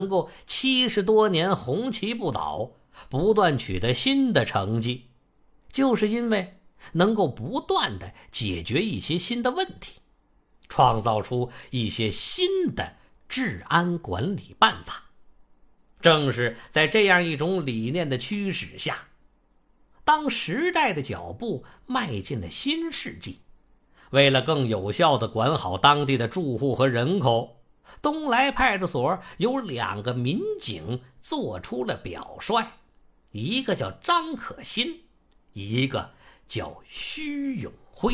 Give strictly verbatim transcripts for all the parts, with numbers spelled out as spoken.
能够七十多年红旗不倒，不断取得新的成绩，就是因为能够不断地解决一些新的问题，创造出一些新的治安管理办法。正是在这样一种理念的驱使下，当时代的脚步迈进了新世纪，为了更有效地管好当地的住户和人口，东来派出所有两个民警做出了表率，一个叫张可心，一个叫徐永辉。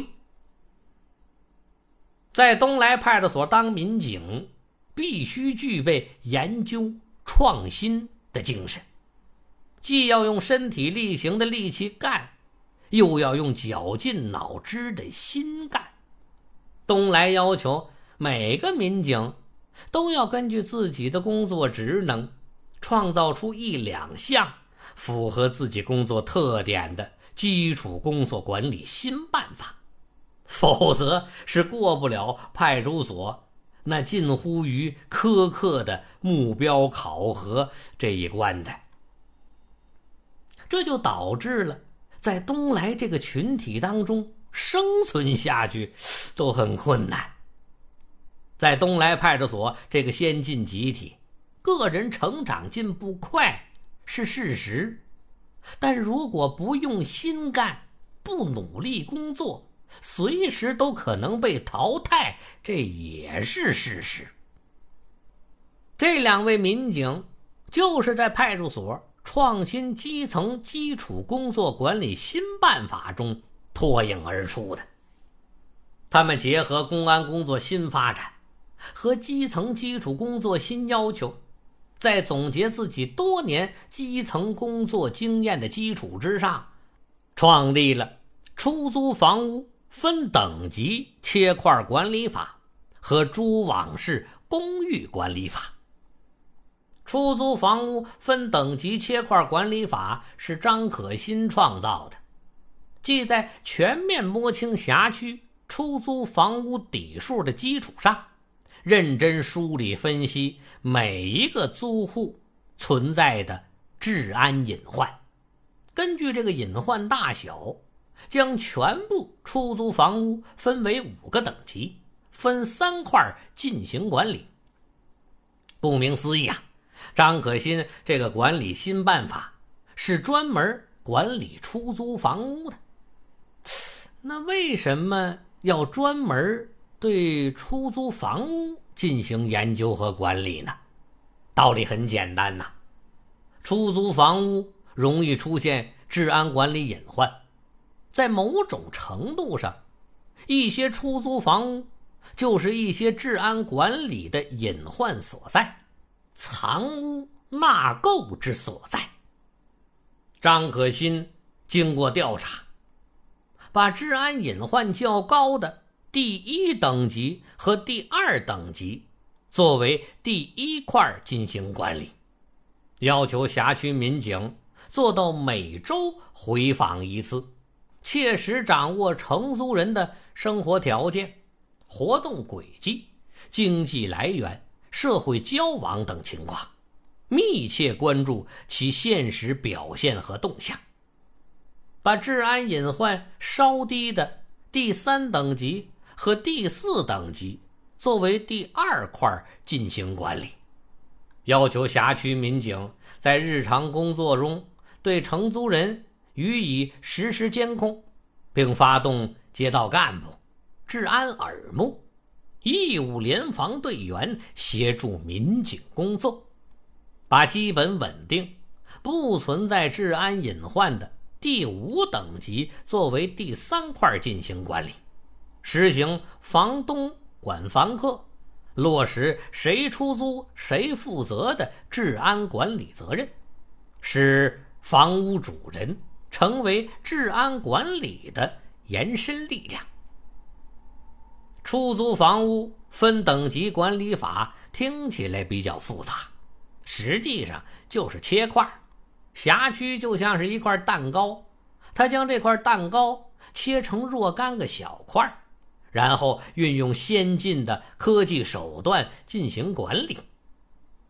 在东来派出所当民警，必须具备研究创新的精神，既要用身体力行的力气干，又要用绞尽脑汁的心干。东来要求每个民警都要根据自己的工作职能，创造出一两项符合自己工作特点的基础工作管理新办法，否则是过不了派出所那近乎于苛刻的目标考核这一关的。这就导致了在东来这个群体当中生存下去都很困难。在东来派出所这个先进集体，个人成长进步快是事实，但如果不用心干，不努力工作，随时都可能被淘汰，这也是事实。这两位民警就是在派出所创新基层基础工作管理新办法中脱颖而出的。他们结合公安工作新发展和基层基础工作新要求，在总结自己多年基层工作经验的基础之上，创立了出租房屋分等级切块管理法和蛛网式公寓管理法。出租房屋分等级切块管理法是张可心创造的，即在全面摸清辖区出租房屋底数的基础上，认真梳理分析每一个租户存在的治安隐患，根据这个隐患大小，将全部出租房屋分为五个等级，分三块进行管理。顾名思义啊，张可心这个管理新办法是专门管理出租房屋的。那为什么要专门对出租房屋进行研究和管理呢？道理很简单呐，出租房屋容易出现治安管理隐患，在某种程度上，一些出租房屋就是一些治安管理的隐患所在，藏污纳垢之所在。张可心经过调查，把治安隐患较高的第一等级和第二等级作为第一块进行管理，要求辖区民警做到每周回访一次，切实掌握承租人的生活条件、活动轨迹、经济来源、社会交往等情况，密切关注其现实表现和动向，把治安隐患稍低的第三等级和第四等级作为第二块进行管理，要求辖区民警在日常工作中对承租人予以实时监控，并发动街道干部、治安耳目、义务联防队员协助民警工作，把基本稳定、不存在治安隐患的第五等级作为第三块进行管理，实行房东管房客，落实谁出租谁负责的治安管理责任，使房屋主人成为治安管理的延伸力量。出租房屋分等级管理法听起来比较复杂，实际上就是切块，辖区就像是一块蛋糕，他将这块蛋糕切成若干个小块，然后运用先进的科技手段进行管理，